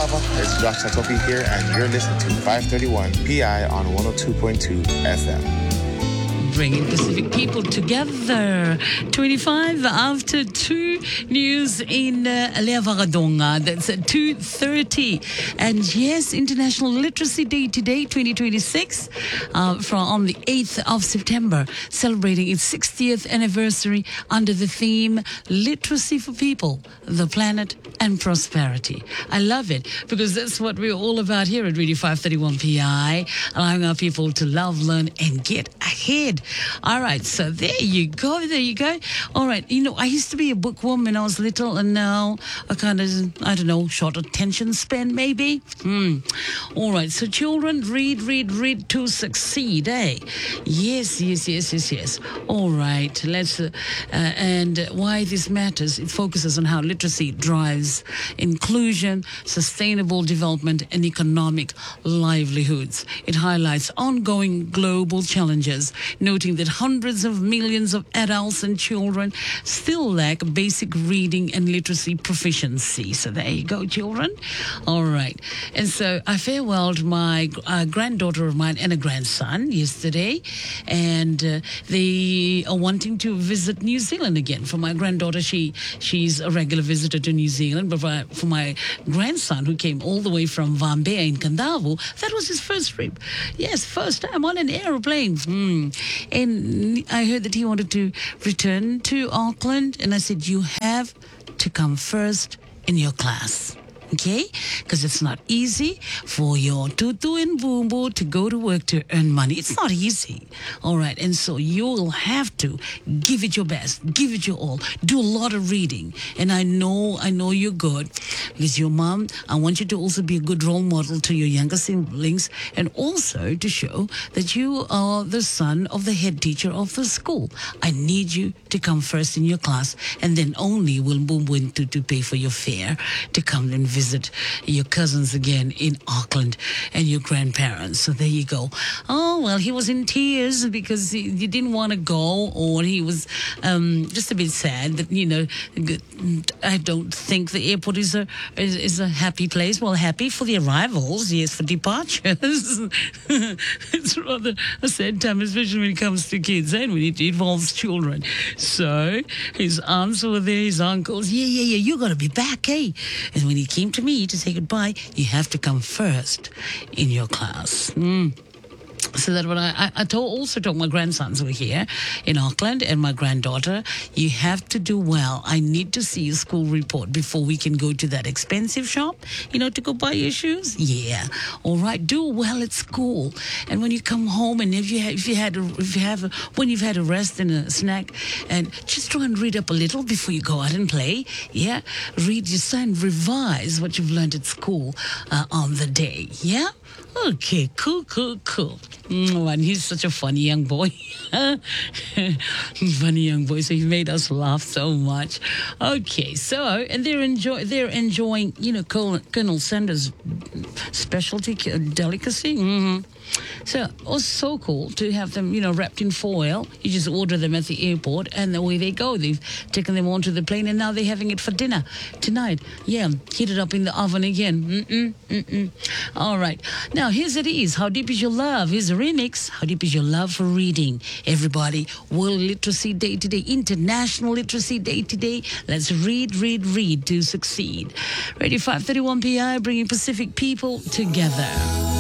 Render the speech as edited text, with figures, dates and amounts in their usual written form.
Lava. It's Josh Satopi here, and you're listening to 531 PI on 102.2 FM. Bringing Pacific people together. 25 after 2 news in Leavaradonga. That's at 2:30. And yes, International Literacy Day today, 2026, from on the 8th of September, celebrating its 60th anniversary under the theme Literacy for People, the Planet and Prosperity. I love it because that's what we're all about here at Radio 531 PI, allowing our people to love, learn, and get ahead. All right, so there you go. All right, I used to be a bookworm when I was little, and now I kind of, short attention span maybe. All right, so children, read to succeed, eh? Yes. All right, let's, and why this matters, it focuses on how literacy drives inclusion, sustainable development, and economic livelihoods. It highlights ongoing global challenges, noting that hundreds of millions of adults and children still lack basic reading and literacy proficiency. So there you go, children. All right. And so I farewelled my granddaughter of mine and a grandson yesterday, and they are wanting to visit New Zealand again. For my granddaughter, she's a regular visitor to New Zealand, but for my grandson, who came all the way from Vambea in Kandavu, that was his first trip. Yes, first time on an aeroplane. And I heard that he wanted to return to Auckland, and I said, you have to come first in your class. Okay? Because it's not easy for your tutu and boombo to go to work to earn money. It's not easy. All right. And so you'll have to give it your best. Give it your all. Do a lot of reading. And I know you're good. Because your mom, I want you to also be a good role model to your younger siblings, and also to show that you are the son of the head teacher of the school. I need you to come first in your class, and then only will Boombo to pay for your fare to come and visit your cousins again in Auckland and your grandparents. So there you go. Oh, well, he was in tears because he didn't want to go, or he was just a bit sad that, I don't think the airport is a happy place. Well, happy for the arrivals, yes, for departures. It's rather a sad time, especially when it comes to kids and when it involves children. So his aunts were there, his uncles. Yeah, you got to be back, eh? And when he came to me to say goodbye, you have to come first in your class. So that when I also told my grandsons who were here in Auckland and my granddaughter, you have to do well. I need to see your school report before we can go to that expensive shop, to go buy your shoes. Yeah, all right. Do well at school, and when you come home, and when you've had a rest and a snack, and just try and read up a little before you go out and play. Yeah, read your son, revise what you've learned at school on the day. Yeah. Okay, cool. And he's such a funny young boy. Funny young boy. So he made us laugh so much. Okay, so, and they're enjoying, Colonel Sanders' specialty delicacy. So it was so cool to have them, wrapped in foil. You just order them at the airport, and away they go. They've taken them onto the plane, and now they're having it for dinner tonight. Yeah, heat it up in the oven again. All right. Now, here's it is. How Deep Is Your Love? Here's a remix. How Deep Is Your Love for Reading? Everybody, World Literacy Day today, International Literacy Day today. Let's read to succeed. Radio 531 PI, bringing Pacific people together.